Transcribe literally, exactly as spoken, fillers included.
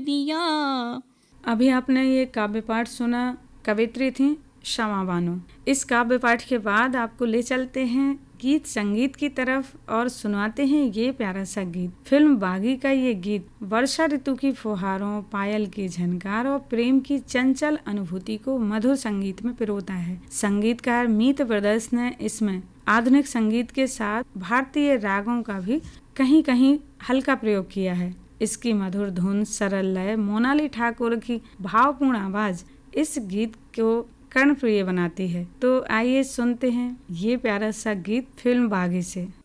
दिया। अभी आपने ये काव्य पाठ सुना, कवित्री थी शमा बानो। इस काव्य पाठ के बाद आपको ले चलते हैं गीत संगीत की तरफ और सुनाते हैं ये प्यारा सा गीत। फिल्म बागी का ये गीत वर्षा ऋतु की फुहारों, पायल की झनकार और प्रेम की चंचल अनुभूति को मधुर संगीत में पिरोता है। संगीतकार मीत ब्रदर्स ने इसमें आधुनिक संगीत के साथ भारतीय रागों का भी कहीं कहीं हल्का प्रयोग किया है। इसकी मधुर धुन, सरल लय, मोनाली ठाकुर की भावपूर्ण आवाज इस गीत को कर्णप्रिय बनाती है। तो आइए सुनते हैं ये प्यारा सा गीत फिल्म बागी से।